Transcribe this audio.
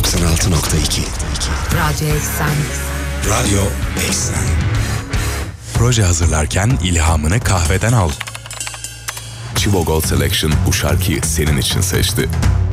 96.2 Radyo Eksen. Radyo Eksen. Proje hazırlarken ilhamını kahveden al. Chivo Gold Selection bu şarkıyı senin için seçti.